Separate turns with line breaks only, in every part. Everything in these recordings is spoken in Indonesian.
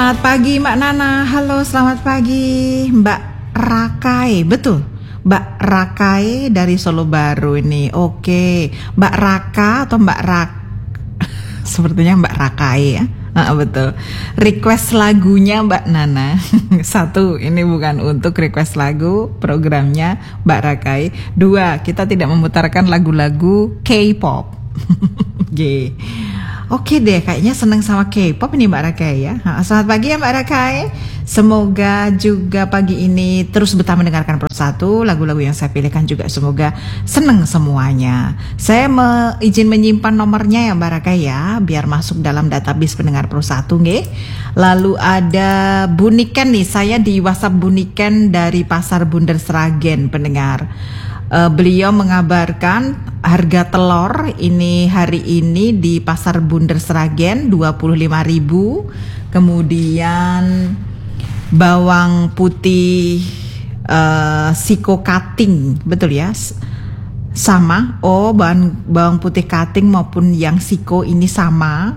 Selamat pagi Mbak Nana. Halo, selamat pagi Mbak Rakai. Betul, Mbak Rakai dari Solo Baru ini. Oke, Mbak Raka atau Mbak Rak? Sepertinya Mbak Rakai ya. Betul. Request lagunya Mbak Nana. Satu, ini bukan untuk request lagu, programnya Mbak Rakai. Dua, kita tidak memutarkan lagu-lagu K-pop. G. Oke deh, kayaknya seneng sama K-pop ini Mbak Rakai ya. Selamat pagi ya Mbak Rakai. Semoga juga pagi ini terus betah mendengarkan Pro1. Lagu-lagu yang saya pilihkan juga semoga seneng semuanya. Saya izin menyimpan nomornya ya Mbak Rakai ya, biar masuk dalam database pendengar Pro1 nggih. Lalu ada Buniken nih, saya di WhatsApp Buniken dari Pasar Bunder Sragen pendengar. Beliau mengabarkan harga telur ini hari ini di Pasar Bunder Sragen 25.000. Kemudian bawang putih Siko Cutting, betul ya? Sama. Oh, bawang putih Cutting maupun yang Siko ini sama.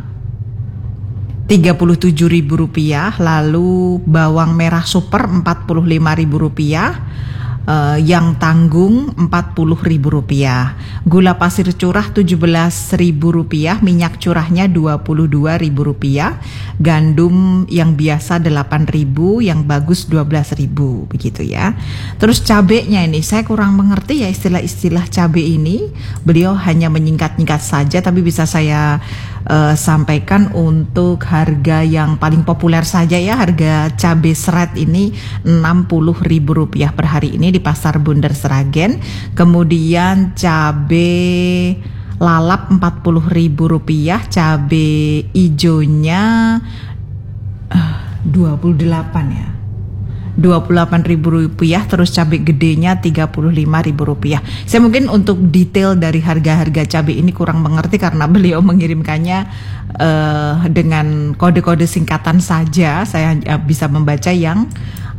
Rp37.000. Lalu bawang merah super Rp45.000. Yang tanggung Rp40.000. Gula pasir curah Rp17.000, minyak curahnya Rp22.000, gandum yang biasa Rp8.000, yang bagus Rp12.000, begitu ya. Terus cabenya ini saya kurang mengerti ya istilah-istilah cabe ini. Beliau hanya menyingkat-nyingkat saja, tapi bisa saya sampaikan untuk harga yang paling populer saja ya. Harga cabe seret ini Rp60.000 per hari ini di Pasar Bunder Sragen. Kemudian cabe lalap Rp40.000, cabe ijonya 28 ya. Rp28.000, terus cabai gedenya Rp35.000. Saya mungkin untuk detail dari harga-harga cabai ini kurang mengerti karena beliau mengirimkannya dengan kode-kode singkatan saja. Saya bisa membaca yang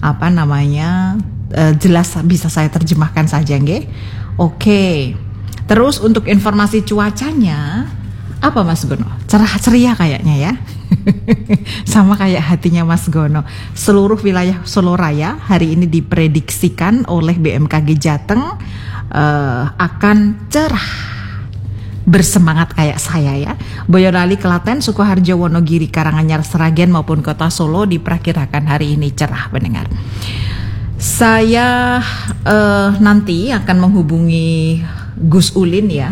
jelas bisa saya terjemahkan saja nggih. Oke. Terus untuk informasi cuacanya apa Mas Gono? Cerah ceria kayaknya ya. Sama kayak hatinya Mas Gono. Seluruh wilayah Solo Raya hari ini diprediksikan oleh BMKG Jateng akan cerah. Bersemangat kayak saya ya. Boyolali, Klaten, Sukoharjo, Wonogiri, Karanganyar, Sragen maupun Kota Solo diperkirakan hari ini cerah pendengar. Saya nanti akan menghubungi Gus Ulin ya.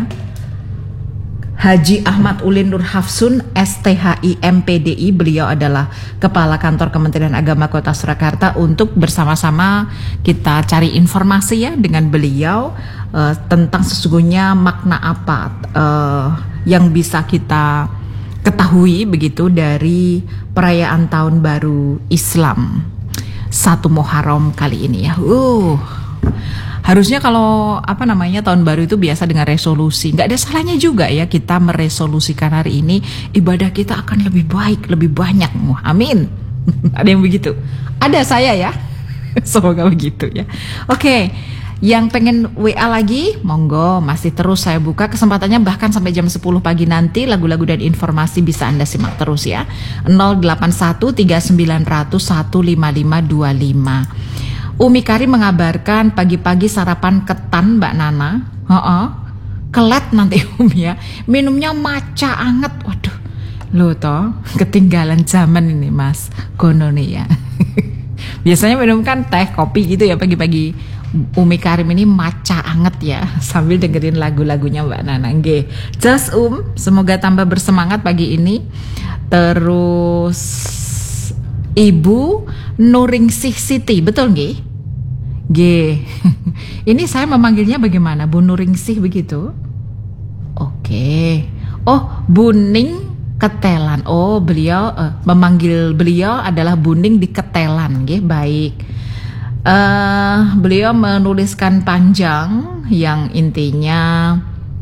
Haji Ahmad Ulin Nur Hafsun, STHI MPDI, beliau adalah Kepala Kantor Kementerian Agama Kota Surakarta, untuk bersama-sama kita cari informasi ya dengan beliau tentang sesungguhnya makna apa yang bisa kita ketahui begitu dari perayaan Tahun Baru Islam 1 Muharram kali ini ya. Harusnya kalau Tahun Baru itu biasa dengan resolusi. Nggak ada salahnya juga ya kita meresolusikan hari ini ibadah kita akan lebih baik, lebih banyak. Amin. Ada yang begitu? Ada saya ya. Semoga begitu ya. Oke. Yang pengen WA lagi, monggo, masih terus saya buka kesempatannya bahkan sampai jam 10 pagi nanti. Lagu-lagu dan informasi bisa Anda simak terus ya. 081 3900 15525. Umi Karim mengabarkan pagi-pagi sarapan ketan Mbak Nana. Kelet nanti Umi ya. Minumnya maca anget. Waduh. Loh toh, ketinggalan zaman ini Mas Gono nih ya. Biasanya minum kan teh, kopi gitu ya pagi-pagi. Umi Karim ini maca anget ya sambil dengerin lagu-lagunya Mbak Nana. Nggih. Just semoga tambah bersemangat pagi ini. Terus Ibu Nuringsih Siti, betul nggih? Ini saya memanggilnya bagaimana? Bu Nuringsih begitu? Oke. Oh, Buning Ketelan. Oh, beliau memanggil beliau adalah Buning di Ketelan, nggih. Baik. Beliau menuliskan panjang yang intinya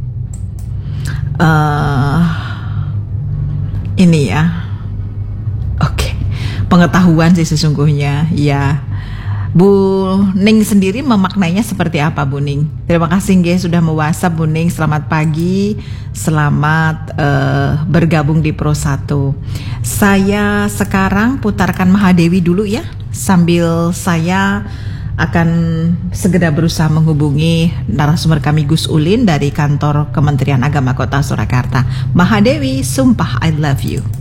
ini ya. Oke. Pengetahuan sih sesungguhnya ya. Bu Ning sendiri memaknainya seperti apa, Bu Ning? Terima kasih nggih sudah me-WhatsApp, Bu Ning. Selamat pagi, selamat bergabung di Pro 1. Saya sekarang putarkan Mahadewi dulu ya, sambil saya akan segera berusaha menghubungi narasumber kami Gus Ulin dari kantor Kementerian Agama Kota Surakarta. Mahadewi, sumpah I love you.